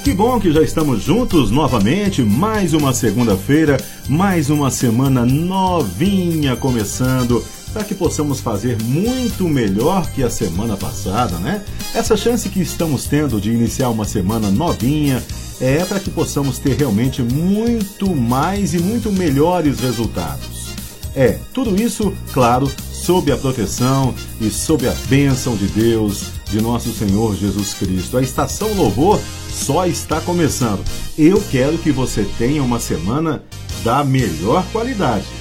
Que bom que já estamos juntos novamente, mais uma segunda-feira, mais uma semana novinha começando, para que possamos fazer muito melhor que a semana passada, né? Essa chance que estamos tendo de iniciar uma semana novinha é para que possamos ter realmente muito mais e muito melhores resultados. Tudo isso, claro, sob a proteção e sob a bênção de Deus, de nosso Senhor Jesus Cristo. A Estação Louvor só está começando. Eu quero que você tenha uma semana da melhor qualidade.